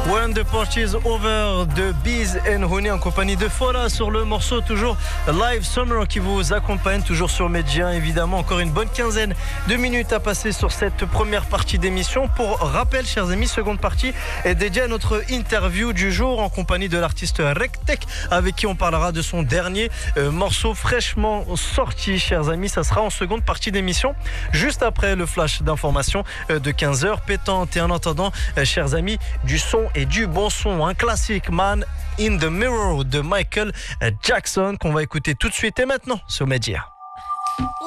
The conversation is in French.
When the party is over de Biz and Honey en compagnie de Fola sur le morceau toujours Live Summer qui vous accompagne toujours sur Média. Évidemment, encore une bonne quinzaine de minutes à passer sur cette première partie d'émission. Pour rappel, chers amis, seconde partie est dédiée à notre interview du jour en compagnie de l'artiste Rectech avec qui on parlera de son dernier morceau fraîchement sorti. Chers amis, ça sera en seconde partie d'émission juste après le flash d'information de 15h pétante. Et en attendant, chers amis, du son et du bon son, un classique, Man in the Mirror de Michael Jackson qu'on va écouter tout de suite et maintenant sur Média.